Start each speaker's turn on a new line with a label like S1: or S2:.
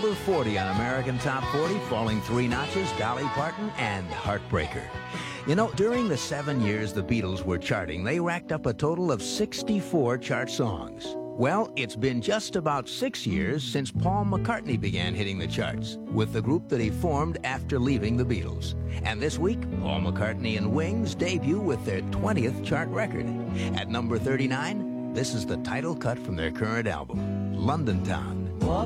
S1: number 40 on American Top 40, falling 3 notches, Dolly Parton and Heartbreaker. You know, during the 7 years the Beatles were charting, they racked up a total of 64 chart songs. Well, it's been just about 6 years since Paul McCartney began hitting the charts with the group that he formed after leaving the Beatles. And this week, Paul McCartney and Wings debut with their 20th chart record. At number 39, this is the title cut from their current album, London Town.